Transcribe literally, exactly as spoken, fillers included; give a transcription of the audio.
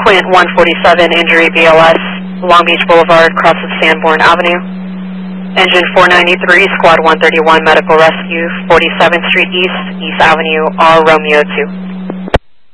Quint one forty-seven, injury B L S, Long Beach Boulevard, cross of Sanborn Avenue. Engine four ninety-three, Squad one thirty-one, medical rescue, forty-seventh Street East, East Avenue, R Romeo two.